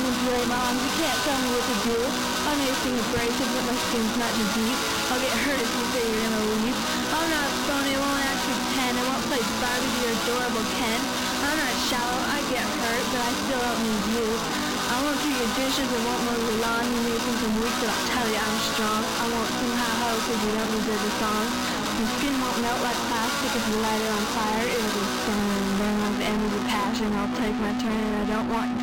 manipulate my arms. You can't tell me what to do. I know you seem abrasive, but my skin's not too deep. I'll get hurt if you say you're gonna leave. I'm not phony, won't act pretend. I won't play Barbie to your adorable Ken. I'm not shallow, I get hurt, but I still don't need you. I won't do your dishes, I won't mow your lawn. You may think I'm weak, but I'll tell you I'm strong. I won't sing ha-ho because you don't deserve a song. My skin won't melt like plastic if you light it on fire. It'll be burn, burn like the end of the passion. I'll take my turn and I don't want